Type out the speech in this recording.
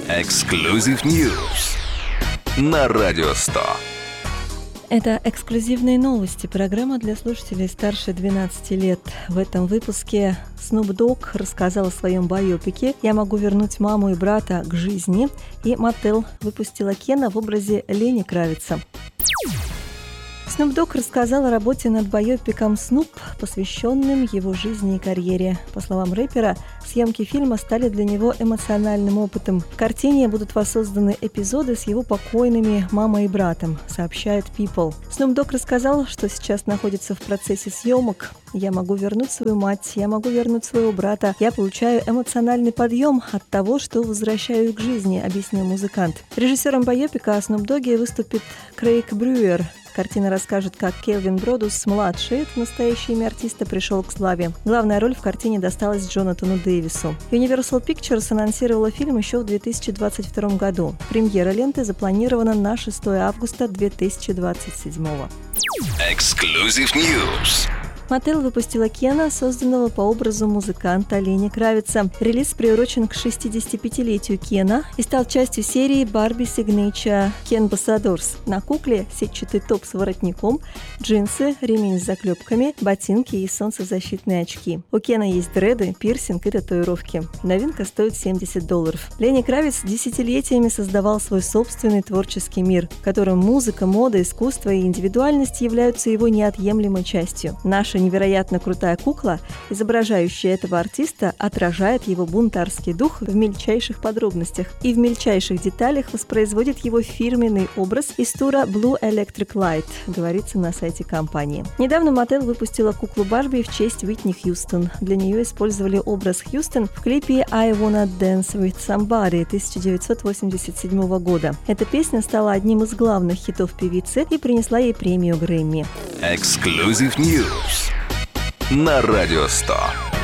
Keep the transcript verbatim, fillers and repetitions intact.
Exclusive News на Радио сто. Это эксклюзивные новости, программа для слушателей старше двенадцати лет. В этом выпуске Snoop Dogg рассказал о своем байопике «Я могу вернуть маму и брата к жизни», и Mattel выпустила Кена в образе Лени Кравица. Snoop Dogg рассказал о работе над байопиком «Снуп», посвященным его жизни и карьере. По словам рэпера, съемки фильма стали для него эмоциональным опытом. В картине будут воссозданы эпизоды с его покойными мамой и братом, сообщает People. Snoop Dogg рассказал, что сейчас находится в процессе съемок. «Я могу вернуть свою мать, я могу вернуть своего брата. Я получаю эмоциональный подъем от того, что возвращаю их к жизни», — объяснил музыкант. Режиссером байопика о Snoop Dogg'е выступит Крейг Брюер. Картина расскажет, как Келвин Бродус-младший, это настоящее имя артиста, пришел к славе. Главная роль в картине досталась Джонатану Дэвису. Universal Pictures анонсировала фильм еще в две тысячи двадцать втором году. Премьера ленты запланирована на шестого августа две тысячи двадцать седьмого. Exclusive News. Mattel выпустила Кена, созданного по образу музыканта Лени Кравица. Релиз приурочен к шестидесятипятилетию Кена и стал частью серии Barbie Signature Ken Ambassadors. На кукле сетчатый топ с воротником, джинсы, ремень с заклепками, ботинки и солнцезащитные очки. У Кена есть дреды, пирсинг и татуировки. Новинка стоит семьдесят долларов. Лени Кравиц десятилетиями создавал свой собственный творческий мир, в котором музыка, мода, искусство и индивидуальность являются его неотъемлемой частью. Наша невероятно крутая кукла, изображающая этого артиста, отражает его бунтарский дух в мельчайших подробностях и в мельчайших деталях воспроизводит его фирменный образ из тура Blue Electric Light, говорится на сайте компании. Недавно Mattel выпустила куклу Барби в честь Уитни Хьюстон. Для нее использовали образ Хьюстон в клипе I Wanna Dance With Somebody тысяча девятьсот восемьдесят седьмого года. Эта песня стала одним из главных хитов певицы и принесла ей премию Грэмми. Exclusive News на Радио сто.